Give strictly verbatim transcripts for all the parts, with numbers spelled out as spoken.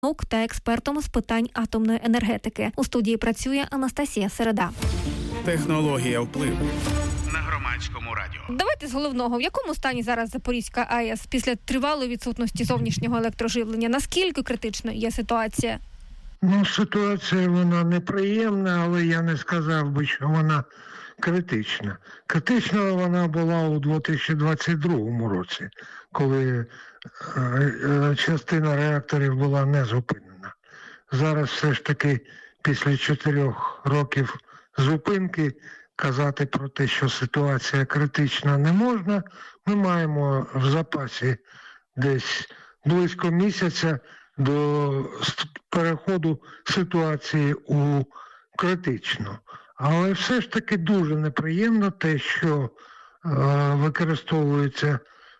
наук та експертом з питань атомної енергетики. У студії працює Анастасія Середа. Технологія впливу на Громадському радіо. Давайте з головного. В якому стані зараз Запорізька АЕС після тривалої відсутності зовнішнього електроживлення? Наскільки критичною є ситуація? Ну, ситуація, вона неприємна, але я не сказав би, що вона критична. Критична вона була у дві тисячі двадцять другому році, коли е, частина реакторів була не зупинена. Зараз все ж таки після чотирьох років зупинки казати про те, що ситуація критична, не можна. Ми маємо в запасі десь близько місяця до переходу ситуації у критичну. Але все ж таки дуже неприємно те, що е, використовується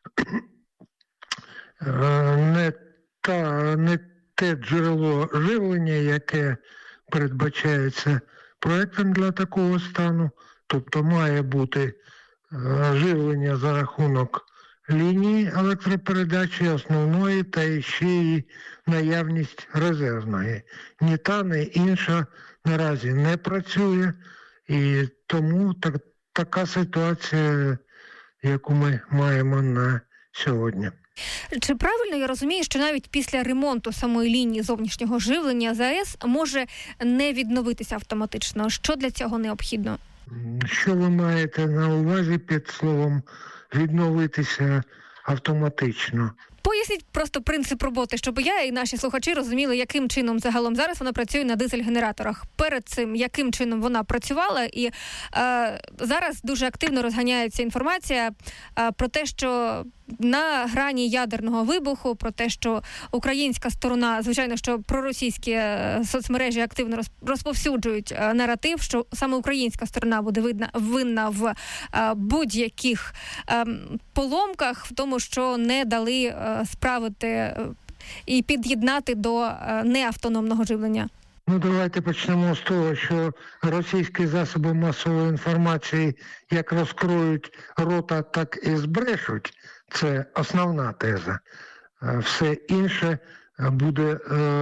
е, не, та, не те джерело живлення, яке передбачається проектом для такого стану. Тобто має бути е, живлення за рахунок лінії електропередачі основної та ще й наявність резервної. Ні та, ні інша наразі не працює, і тому так, така ситуація, яку ми маємо на сьогодні. Чи правильно я розумію, що навіть після ремонту самої лінії зовнішнього живлення ЗАЕС може не відновитися автоматично? Що для цього необхідно? Що ви маєте на увазі під словом «відновитися автоматично»? Поясніть просто принцип роботи, щоб я і наші слухачі розуміли, яким чином загалом зараз вона працює на дизель-генераторах. Перед цим, яким чином вона працювала, і е, зараз дуже активно розганяється інформація е, про те, що на грані ядерного вибуху, про те, що українська сторона, звичайно, що проросійські соцмережі активно розповсюджують наратив, що саме українська сторона буде винна, винна в будь-яких поломках, в тому, що не дали справити і під'єднати до неавтономного живлення. Ну, давайте почнемо з того, що російські засоби масової інформації як розкроють рота, так і збрешуть. Це основна теза. Все інше буде,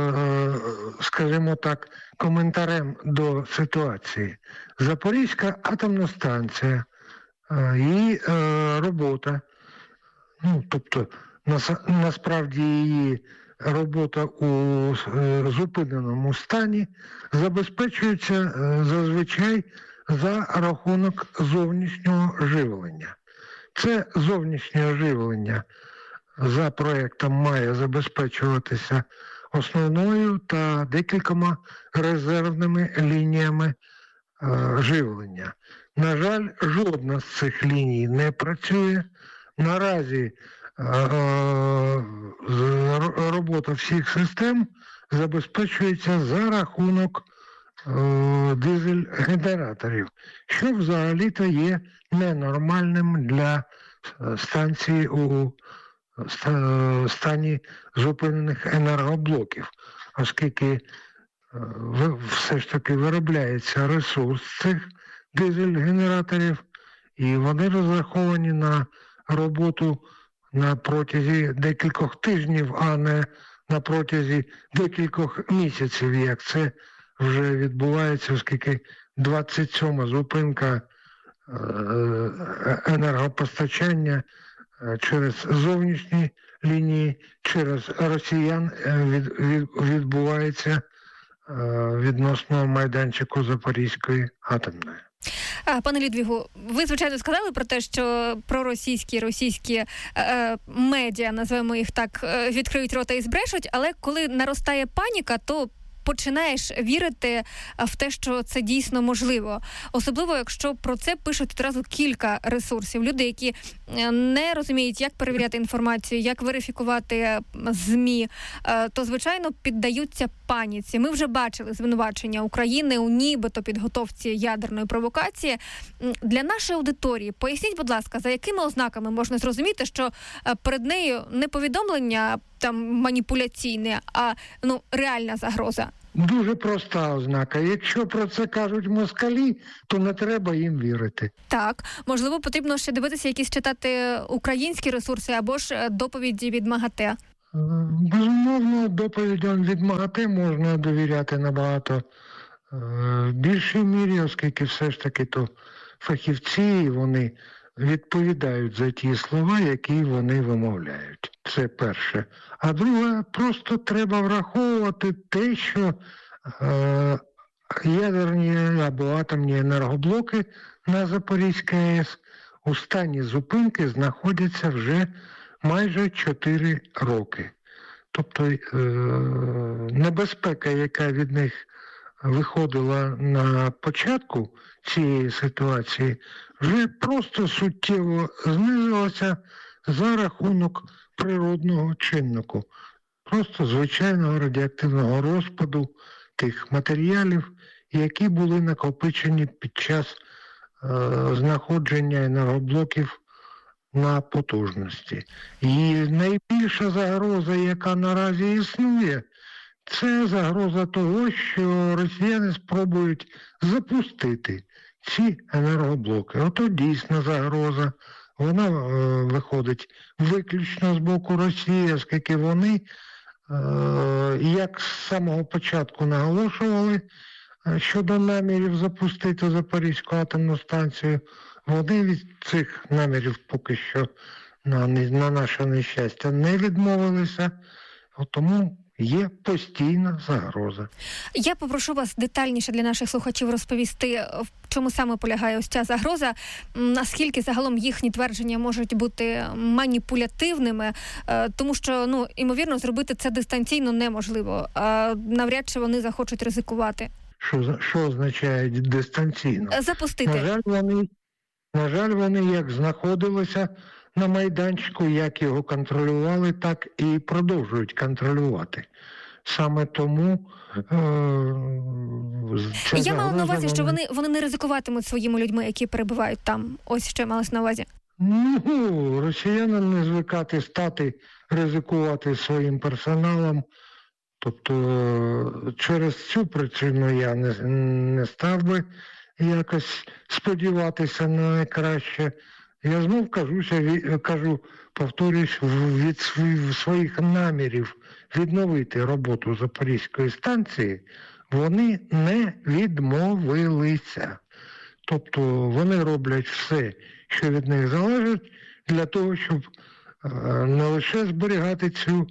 скажімо так, коментарем до ситуації. Запорізька атомна станція, її робота, ну, тобто, насправді її робота у зупиненому стані забезпечується зазвичай за рахунок зовнішнього живлення. Це зовнішнє живлення за проєктом має забезпечуватися основною та декількома резервними лініями живлення. На жаль, жодна з цих ліній не працює. Наразі робота всіх систем забезпечується за рахунок дизель-генераторів, що взагалі-то є ненормальним для станції у стані зупинених енергоблоків, оскільки все ж таки виробляється ресурс цих дизель-генераторів, і вони розраховані на роботу на протязі декількох тижнів, а не на протязі декількох місяців, як це вже відбувається, оскільки двадцять сьома зупинка енергопостачання через зовнішні лінії, через росіян від, від, відбувається відносно майданчику Запорізької атомної. Пане Людвігу, ви, звичайно, сказали про те, що проросійські, російські е, медіа, називаємо їх так, відкриють рота і збрешуть, але коли наростає паніка, то починаєш вірити в те, що це дійсно можливо. Особливо, якщо про це пишуть одразу кілька ресурсів. Люди, які не розуміють, як перевіряти інформацію, як верифікувати ЗМІ, то, звичайно, піддаються паніці. Ми вже бачили звинувачення України у нібито підготовці ядерної провокації. Для нашої аудиторії поясніть, будь ласка, за якими ознаками можна зрозуміти, що перед нею не повідомлення там маніпуляційне, а ну реальна загроза? Дуже проста ознака. Якщо про це кажуть москалі, то не треба їм вірити. Так, можливо, потрібно ще дивитися, якісь читати українські ресурси або ж доповіді від МАГАТЕ. Безумовно, доповідям від МАГАТЕ можна довіряти набагато в більшій мірі, оскільки все ж таки то фахівці, вони відповідають за ті слова, які вони вимовляють. Це перше. А друге, просто треба враховувати те, що е, ядерні або атомні енергоблоки на Запорізькій АЕС у стані зупинки знаходяться вже майже чотири роки. Тобто е, небезпека, яка від них виходила на початку цієї ситуації, вже просто суттєво знизилася за рахунок природного чиннику. Просто звичайного радіоактивного розпаду тих матеріалів, які були накопичені під час е, знаходження енергоблоків на потужності. І найбільша загроза, яка наразі існує, це загроза того, що росіяни спробують запустити ці енергоблоки. Ото дійсна загроза. Вона е, виходить виключно з боку Росії, оскільки вони, е, як з самого початку наголошували е, щодо намірів запустити Запорізьку атомну станцію, вони від цих намірів поки що, на, на наше нещастя, не відмовилися, тому є постійна загроза. Я попрошу вас детальніше для наших слухачів розповісти, в чому саме полягає ось ця загроза, наскільки загалом їхні твердження можуть бути маніпулятивними, тому що, ну, ймовірно, зробити це дистанційно неможливо, а навряд чи вони захочуть ризикувати. Що, що означає дистанційно? Запустити. На жаль, вони, на жаль, вони як знаходилися на майданчику, як його контролювали, так і продовжують контролювати. Саме тому е- ця Я мала на увазі, вона... що вони, вони не ризикуватимуть своїми людьми, які перебувають там. Ось що малось на увазі. Ну, росіянам не звикати стати, ризикувати своїм персоналом. Тобто через цю причину я не, не став би якось сподіватися на найкраще. Я знов кажуся, кажу, повторюсь, від своїх намірів відновити роботу Запорізької станції, вони не відмовилися. Тобто вони роблять все, що від них залежить, для того, щоб не лише зберігати цю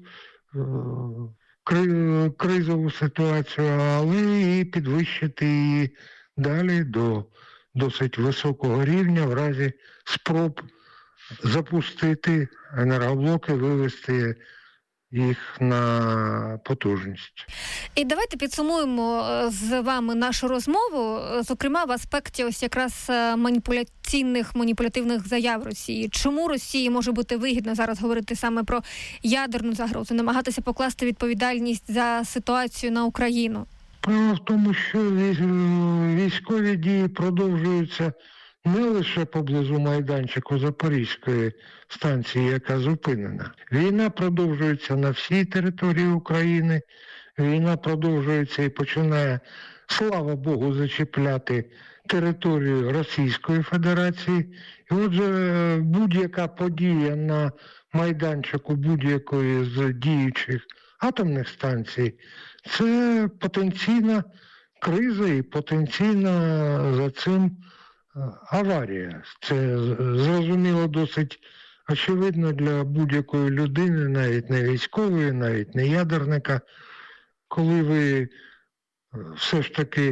кризову ситуацію, але і підвищити її далі до досить високого рівня в разі спроб запустити енергоблоки, вивести їх на потужність. І давайте підсумуємо з вами нашу розмову, зокрема в аспекті ось якраз маніпуляційних, маніпулятивних заяв Росії. Чому Росії може бути вигідно зараз говорити саме про ядерну загрозу, намагатися покласти відповідальність за ситуацію на Україну? Справа в тому, що військові дії продовжуються не лише поблизу майданчику Запорізької станції, яка зупинена. Війна продовжується на всій території України. Війна продовжується і починає, слава Богу, зачіпляти територію Російської Федерації. І отже, будь-яка подія на майданчику будь-якої з діючих атомних станцій – це потенційна криза і потенційна за цим аварія. Це зрозуміло досить очевидно для будь-якої людини, навіть не військової, навіть не ядерника. Коли ви все ж таки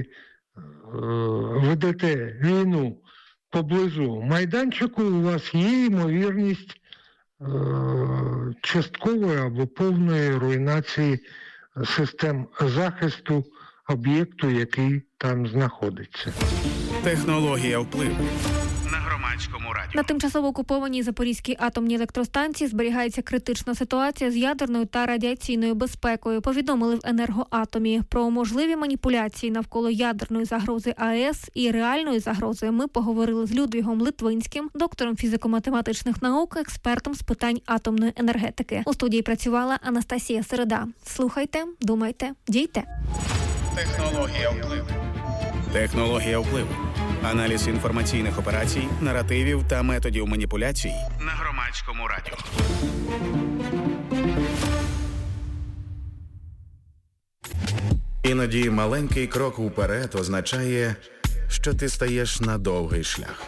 ведете війну поблизу майданчику, у вас є ймовірність часткової або повної руйнації систем захисту об'єкту, який там знаходиться. Технологія впливу на Громадському радіо. На тимчасово окупованій Запорізькій атомній електростанції зберігається критична ситуація з ядерною та радіаційною безпекою. Повідомили в Енергоатомі. Про можливі маніпуляції навколо ядерної загрози АЕС і реальної загрози ми поговорили з Людвігом Литвинським, доктором фізико-математичних наук, експертом з питань атомної енергетики. У студії працювала Анастасія Середа. Слухайте, думайте, дійте. Технологія впливу. Технологія впливу. Аналіз інформаційних операцій, наративів та методів маніпуляцій на Громадському радіо. Іноді маленький крок уперед означає, що ти стаєш на довгий шлях.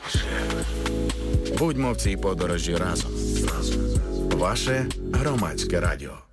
Будьмо в цій подорожі разом. Ваше Громадське радіо.